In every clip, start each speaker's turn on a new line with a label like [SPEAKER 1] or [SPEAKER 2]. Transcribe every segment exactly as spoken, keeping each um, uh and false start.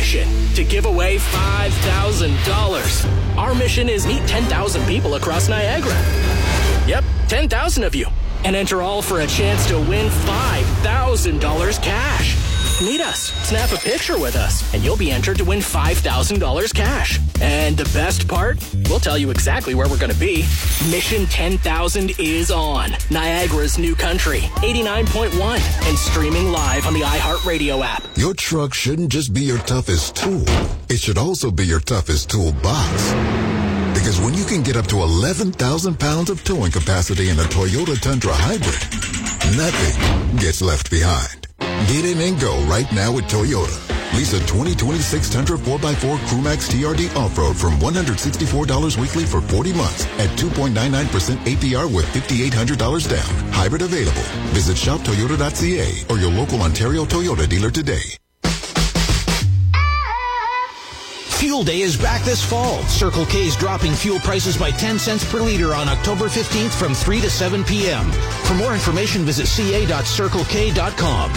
[SPEAKER 1] mission to give away five thousand dollars. Our mission is meet ten thousand people across Niagara. Yep, ten thousand of you. And enter all for a chance to win five thousand dollars cash. Meet us, snap a picture with us, and you'll be entered to win five thousand dollars cash. And the best part? We'll tell you exactly where we're going to be. Mission ten thousand is on Niagara's New Country, eighty-nine point one, and streaming live on the iHeartRadio app.
[SPEAKER 2] Your truck shouldn't just be your toughest tool. It should also be your toughest toolbox. Because when you can get up to eleven thousand pounds of towing capacity in a Toyota Tundra Hybrid, nothing gets left behind. Get in and go right now with Toyota. Lease a twenty twenty-six Tundra four by four Crewmax T R D Off-Road from one hundred sixty-four dollars weekly for forty months at two point nine nine percent A P R with five thousand eight hundred dollars down. Hybrid available. Visit shop toyota dot c a or your local Ontario Toyota dealer today.
[SPEAKER 3] Fuel Day is back this fall. Circle K is dropping fuel prices by ten cents per liter on October fifteenth from three to seven p.m. For more information, visit c a dot circle k dot com.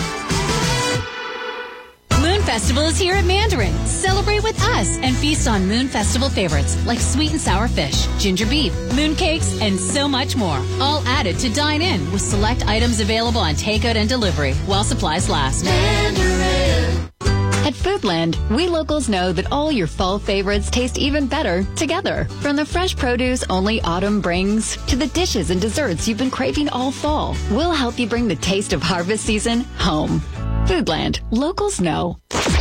[SPEAKER 4] Moon Festival is here at Mandarin. Celebrate with us and feast on Moon Festival favorites like sweet and sour fish, ginger beef, moon cakes, and so much more. All added to dine in with select items available on takeout and delivery while supplies last.
[SPEAKER 5] Mandarin. At Foodland, we locals know that all your fall favorites taste even better together. From the fresh produce only autumn brings to the dishes and desserts you've been craving all fall, we'll help you bring the taste of harvest season home. Foodland, locals know.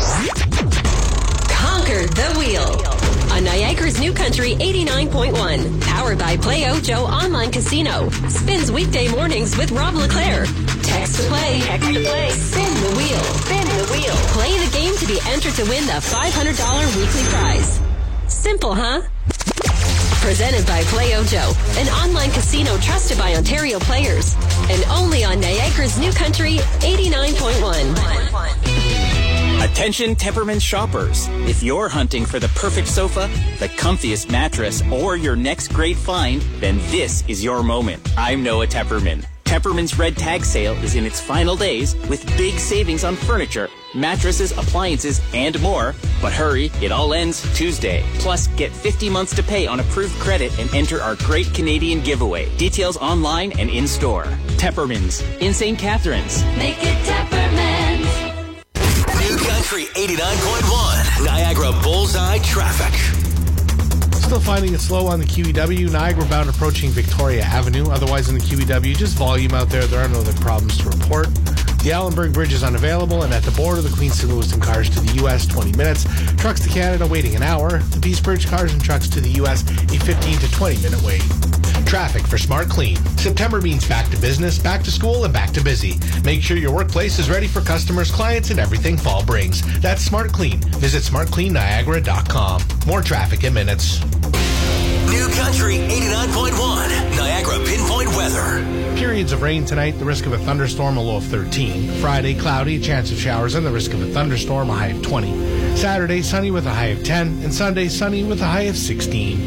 [SPEAKER 6] Conquer the wheel on Niagara's New Country eighty-nine point one. Powered by Play Ojo Online Casino. Spins weekday mornings with Rob LeClaire. Text to play. Text to play. Spin the wheel. Spin the wheel. Play the game to be entered to win the five hundred dollars weekly prize. Simple, huh? Presented by Play Ojo, an online casino trusted by Ontario players. And only on Niagara's New Country eighty-nine point one.
[SPEAKER 7] Attention Tepperman shoppers. If you're hunting for the perfect sofa, the comfiest mattress, or your next great find, then this is your moment. I'm Noah Tepperman. Tepperman's Red Tag Sale is in its final days with big savings on furniture, mattresses, appliances, and more. But hurry, it all ends Tuesday. Plus, get fifty months to pay on approved credit and enter our great Canadian giveaway. Details online and in-store. Tepperman's in Saint Catharines.
[SPEAKER 5] Make it Tepperman's.
[SPEAKER 8] New Country eighty-nine point one. Niagara Bullseye Traffic.
[SPEAKER 9] Still finding it slow on the Q E W. Niagara bound approaching Victoria Avenue. Otherwise, on the Q E W, just volume out there. There are no other problems to report. The Allenburg Bridge is unavailable, and at the border, the Queen Saint Louis cars to the U S, twenty minutes. Trucks to Canada waiting an hour. The Peace Bridge cars and trucks to the U S, a fifteen to twenty minute wait. Traffic for Smart Clean. September means back to business, back to school, and back to busy. Make sure your workplace is ready for customers, clients, and everything fall brings. That's Smart Clean. Visit smart clean niagara dot com. More traffic in minutes.
[SPEAKER 8] New Country eighty-nine point one. Niagara Pinpoint Weather.
[SPEAKER 9] Periods of rain tonight, the risk of a thunderstorm, a low of thirteen. Friday, cloudy, a chance of showers, and the risk of a thunderstorm, a high of twenty. Saturday, sunny with a high of ten. And Sunday, sunny with a high of sixteen.